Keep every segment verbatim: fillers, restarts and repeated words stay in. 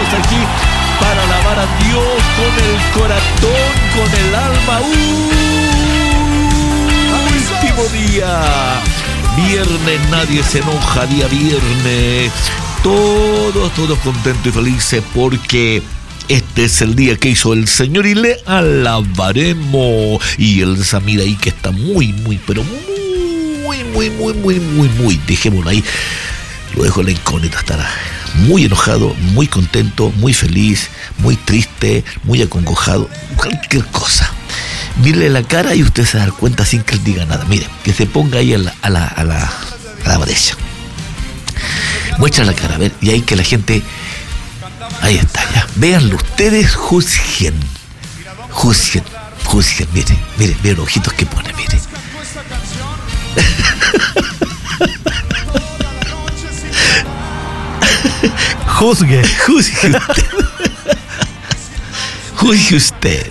estamos aquí para alabar a Dios con el corazón, con el alma. Uh, último día. Viernes, nadie se enoja, día viernes. Todos, todos contentos y felices porque este es el día que hizo el Señor y le alabaremos. Y el Samir ahí que está muy, muy, pero muy, muy, muy, muy, muy, muy, dejémoslo ahí. Lo dejo en la incógnita, estará muy enojado, muy contento, muy feliz, muy triste, muy acongojado, cualquier cosa. Mírele la cara y usted se da cuenta sin que él diga nada. Mire, que se ponga ahí a la, a la, a la, a la derecha. Muestra la cara, a ver, y ahí que la gente... Ahí está, ya. Véanlo ustedes, juzguen. Juzguen, juzguen, miren, miren, miren los ojitos que pone, miren. Juzgue. Juzgue usted. Juzgue usted.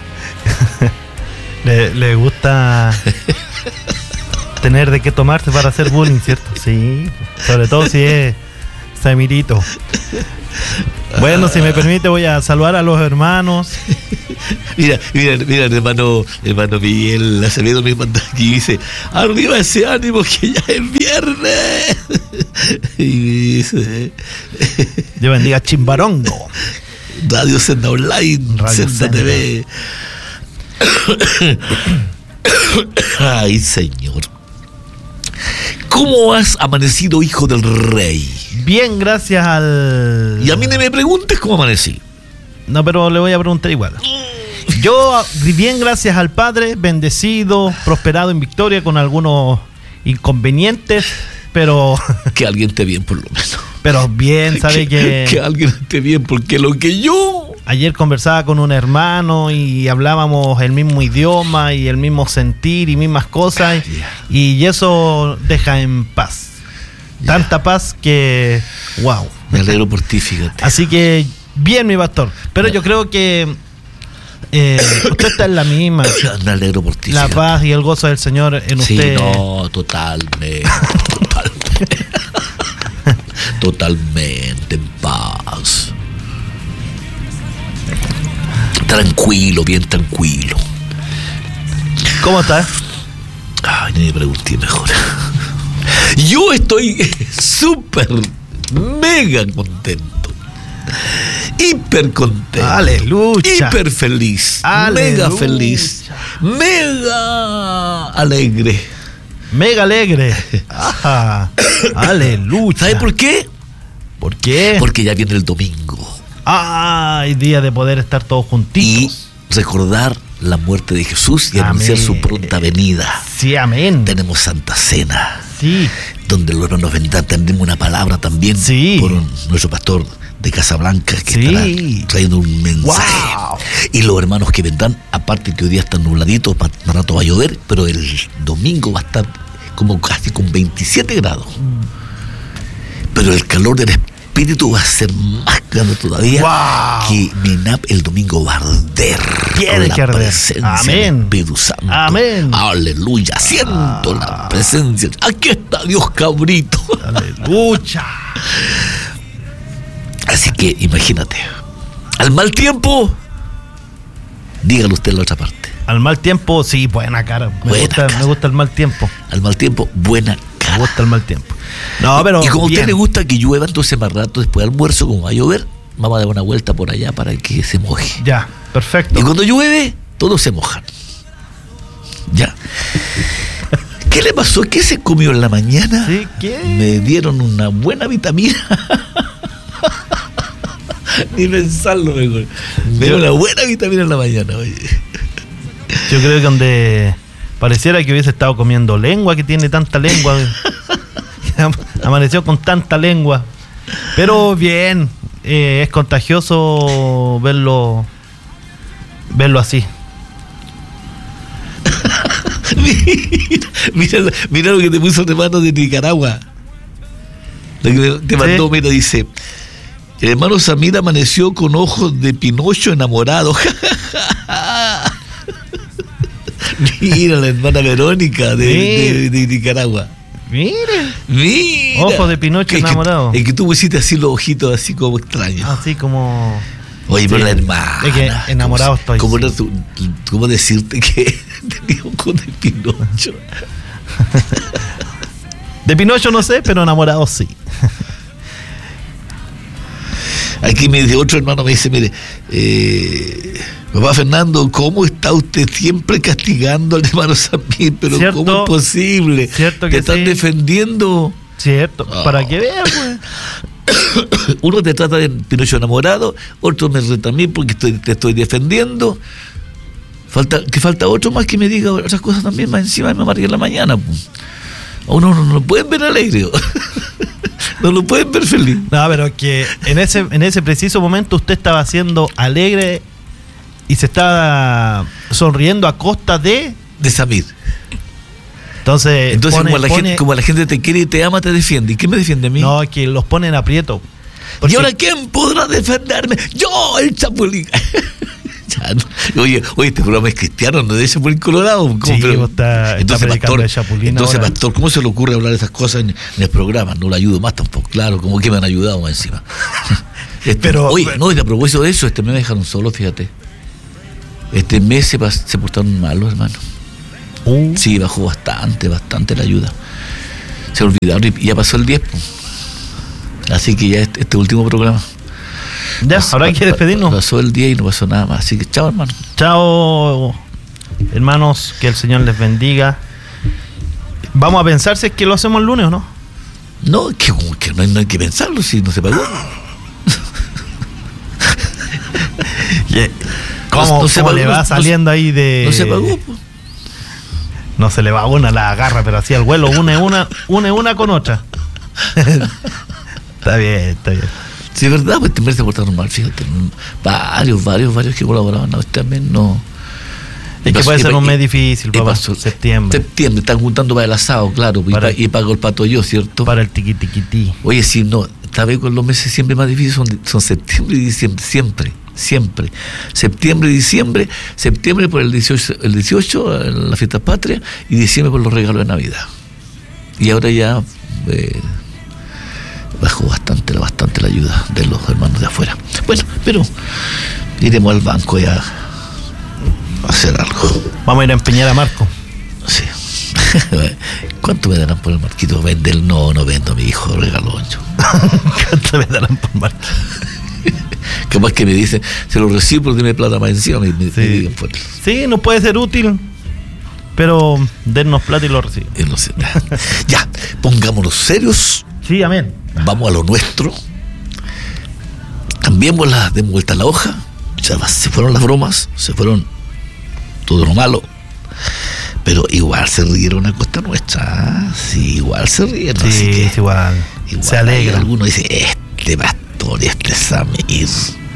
Le, le gusta tener de qué tomarse para hacer bullying, ¿cierto? Sí, sobre todo si es Samirito. Bueno, si me permite voy a saludar a los hermanos. Mira, mira, mira, hermano, hermano Miguel Acevedo me manda aquí y dice: arriba ese ánimo que ya es viernes. Y dice: Dios bendiga Chimbarongo. Radio Senda Online, Radio Senda Senda. T V. Ay, Señor. ¿Cómo has amanecido, hijo del rey? Bien, gracias al... Y a mí no me preguntes cómo amanecí. No, pero le voy a preguntar igual. Yo bien, gracias al Padre, bendecido, prosperado en victoria con algunos inconvenientes, pero... Que alguien esté bien, por lo menos. Pero bien, sabe que... Que alguien esté bien, porque lo que yo... Ayer conversaba con un hermano y hablábamos el mismo idioma y el mismo sentir y mismas cosas, y eso deja en paz. Ya. Tanta paz que... wow. Me alegro por ti, fíjate. Así que bien, mi pastor. Pero yo creo que eh, usted está en la misma. Me alegro por ti. La fíjate. paz y el gozo del Señor en Sí, usted. no, totalmente. Totalmente. Totalmente en paz. Tranquilo, bien tranquilo. ¿Cómo está? Ay, ni me pregunté mejor. Yo estoy súper, mega contento. Hiper contento. Aleluya. Hiper feliz. Aleluya. Mega feliz. Mega alegre. Mega alegre. Ajá. Aleluya. ¿Sabe por qué? ¿Por qué? Porque ya viene el domingo. Ay, día de poder estar todos Y juntitos. recordar la muerte de Jesús y Amén. anunciar su pronta venida. Sí, amén. Tenemos Santa Cena, Sí. donde el Lord nos vendrá. Tendremos una palabra también Sí. por un- nuestro pastor de Casablanca que Sí. estará trayendo un mensaje. Wow. Y los hermanos que vendrán, aparte que hoy día está nubladito, pa- más rato va a llover, pero el domingo va a estar como casi con veintisiete grados. Pero el calor del Espíritu va a ser más grande todavía. Wow. Que Minap el domingo va a arder. Tiene con la que arder. presencia Amén. del Espíritu Santo. Amén. Aleluya. Siento Ah. la presencia. Aquí está Dios, cabrito. Aleluya. Así que imagínate. Al mal tiempo, dígalo usted en la otra parte. Al mal tiempo, sí, buena cara. Me, Buena gusta, cara. me gusta el mal tiempo. Al mal tiempo, buena Me cara. gusta el mal tiempo. No, pero. Y como a usted bien. le gusta que llueva, entonces más rato después del almuerzo, como va a llover, vamos a dar una vuelta por allá para que se moje. Ya, perfecto. Y cuando llueve, todos se mojan. Ya. ¿Qué le pasó? ¿Qué se comió en la mañana? ¿Sí? ¿Qué? Me dieron una buena vitamina. Ni pensarlo mejor. Me dieron una buena vitamina en la mañana, oye. Yo creo que donde pareciera que hubiese estado comiendo lengua, que tiene tanta lengua. Amaneció con tanta lengua. Pero bien, eh, es contagioso verlo verlo así. mira, mira, mira lo que te puso el hermano de Nicaragua. Lo que te mandó, Sí. mira, dice: el hermano Samir amaneció con ojos de Pinocho enamorado. Mira la hermana Verónica de, Sí. de, de Nicaragua. Mire. Mira. Ojos de Pinocho enamorado. Es que, que tú pusiste así los ojitos así como extraños. Así como... Oye, sí, pero la hermana. Es que enamorado estoy. ¿Cómo, sí. tú, ¿Cómo decirte que tenía ojos de Pinocho? De Pinocho no sé, pero enamorado sí. Aquí me dice otro hermano, me dice, mire, eh, papá Fernando, ¿cómo está usted siempre castigando al hermano Samir? Pero ¿cierto? ¿Cómo es posible? ¿Cierto que te están sí? defendiendo? Cierto, oh. Para que veas, pues. Uno te trata de Pinocho enamorado, otro me reta a mí porque estoy, te estoy defendiendo. Falta, que falta otro más que me diga otras cosas también, más encima me amargué en la mañana. Pues. A uno no lo pueden ver alegre. No lo pueden ver feliz. No, pero que en ese, en ese preciso momento usted estaba siendo alegre y se estaba sonriendo a costa de... De Samir. Entonces, Entonces pone, como, la pone, gente, como la gente te quiere y te ama, te defiende. ¿Y qué me defiende a mí? No, que los pone en aprieto. ¿Y ahora quién podrá defenderme? ¡Yo, el Chapulín! Ya, no. Oye, oye, este programa es cristiano, no de Chapulín Colorado. Sí, pero, está, entonces, está pastor, de Chapulín entonces ahora. pastor, ¿cómo se le ocurre hablar esas cosas en, en el programa? No le ayudo más tampoco, claro, como que me han ayudado más encima. Este, pero, oye, pero, no, y a propósito de eso, este mes me dejaron solo, fíjate. Este mes se, se portaron malos, hermano. Uh. Sí, bajó bastante, bastante la ayuda. Se olvidaron y ya pasó el diez. Pues. Así que ya este, este último programa. Ya, pasó, ahora hay que despedirnos. Pasó el día y no pasó nada más. Así que chao, hermano. Chao, hermanos, que el Señor les bendiga. Vamos a pensar si es que lo hacemos el lunes o no. No, que, que no, hay, no hay que pensarlo si no se pagó. ¿Cómo, no, no se ¿cómo pagó, le va no, saliendo ahí de...? No se pagó, pues. No se le va una, la agarra, pero así al vuelo, une una, une una con otra. Está bien, está bien. Sí, es verdad, pues este mes se portaron mal, fíjate. Varios, varios, varios que colaboraban. No, este mes no. Es que puede ser un mes difícil, papá. Pasó, septiembre. Septiembre, están juntando para el asado, claro. Para, y, y pago el pato yo, ¿cierto? Para el tiquitiquití. Oye, sí, no. Esta vez con los meses siempre más difíciles son, son septiembre y diciembre, siempre. Siempre. Septiembre y diciembre. Septiembre por el dieciocho, el dieciocho, la fiesta patria, y diciembre por los regalos de Navidad. Y ahora ya eh, bajó bastante, bastante la ayuda de los hermanos de afuera. Bueno, pero iremos al banco ya a hacer algo. Vamos a ir a empeñar a Marco. Sí. ¿Cuánto me darán por el Marquito? Vende el no, no vendo a mi hijo, regalón yo. ¿Cuánto me darán por Marquito? Capaz que me dicen, se lo recibo porque tiene plata más encima. Y me, sí. me digan por él. Sí, nos puede ser útil, pero dennos plata y lo recibo. Y no sé. Ya, pongámonos serios. Sí, amén. Vamos a lo nuestro. Cambiemos la, demos vuelta a la hoja. Ya se fueron las bromas, se fueron todo lo malo. Pero igual se rieron a costa nuestra. Sí, igual se rieron. Sí, así que, es igual. igual. Se alegra. Alguno dice, este pastor, este Samir.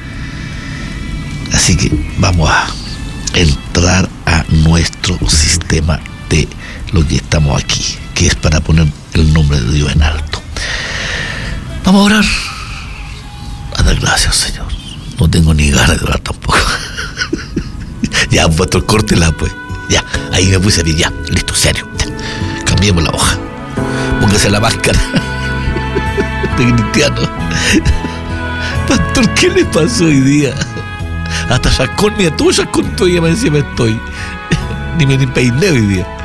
Así que vamos a entrar a nuestro sistema de lo que estamos aquí, que es para poner el nombre de Dios en alto. Vamos a orar, a dar gracias, Señor. No tengo ni ganas de orar tampoco. Ya, pastor, córtela, pues. Ya, ahí me puse bien, ya, listo, serio. Ya. Cambiemos la hoja. Póngase la máscara de cristiano. Pastor, ¿qué le pasó hoy día? Hasta chascón, mira, todo chascón todavía me decía me estoy. Ni me ni peiné hoy día.